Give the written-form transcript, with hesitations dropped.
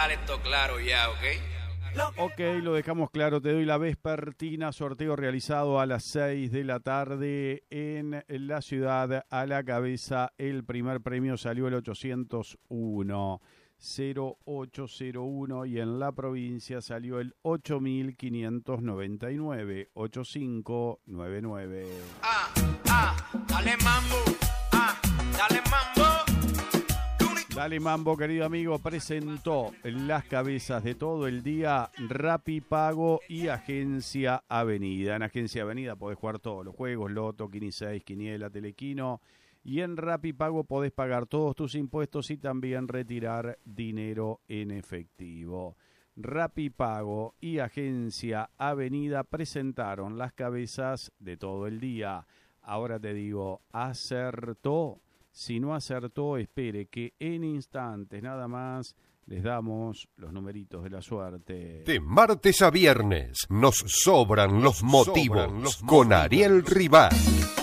dejar esto claro ya, ¿ok? Ok, lo dejamos claro. Te doy la vespertina. Sorteo realizado a las 6 de la tarde en la ciudad. A la cabeza, el primer premio salió el 801. 0801 y en la provincia salió el 8599. 8599. Dale mambo. Dale mambo. Dale Mambo, querido amigo, presentó las cabezas de todo el día Rappi Pago y Agencia Avenida. En Agencia Avenida podés jugar todos los juegos, Loto, Quini 6, Quiniela, Telequino. Y en Rappi Pago podés pagar todos tus impuestos y también retirar dinero en efectivo. Rappi Pago y Agencia Avenida presentaron las cabezas de todo el día. Ahora te digo, acertó. Si no acertó, espere que en instantes nada más les damos los numeritos de la suerte. De martes a viernes nos sobran los motivos con Ariel Rival.